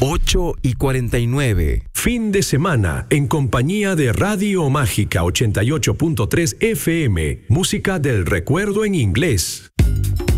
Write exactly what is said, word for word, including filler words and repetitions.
ocho y cuarenta y nueve. Fin de semana en compañía de Radio Mágica ochenta y ocho punto tres F M. Música del recuerdo en inglés.